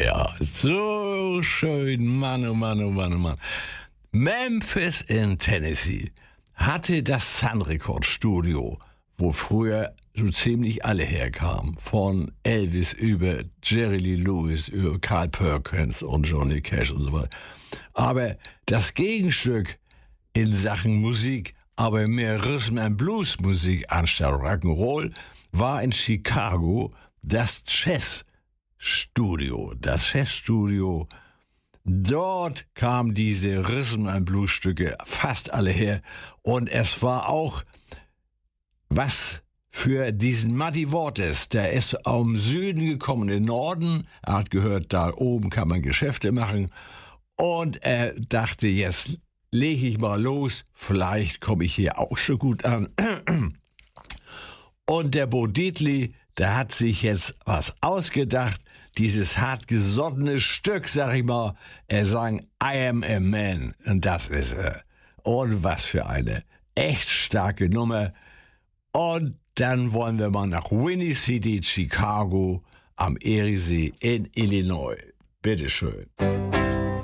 Ja, so schön, Mann, oh Mann, oh Mann, oh Mann. Memphis in Tennessee hatte das Sun Record Studio, wo früher so ziemlich alle herkamen. Von Elvis über Jerry Lee Lewis, über Carl Perkins und Johnny Cash und so weiter. Aber das Gegenstück in Sachen Musik, aber mehr Rhythm and Blues Musik anstatt Rock'n'Roll, war in Chicago das Chess-Studio. Das Chess-Studio, dort kamen diese Rhythm and Blues Stücke fast alle her. Und es war auch was für diesen Muddy Waters. Der ist aus dem Süden gekommen, in den Norden. Er hat gehört, da oben kann man Geschäfte machen. Und er dachte, jetzt lege ich mal los, vielleicht komme ich hier auch so gut an. Und der Bo Dietl, der hat sich jetzt was ausgedacht, dieses hartgesottene Stück, sag ich mal. Er sang I Am a Man, und das ist er. Und was für eine echt starke Nummer. Und dann wollen wir mal nach Windy City, Chicago, am Eriesee in Illinois. Bitteschön.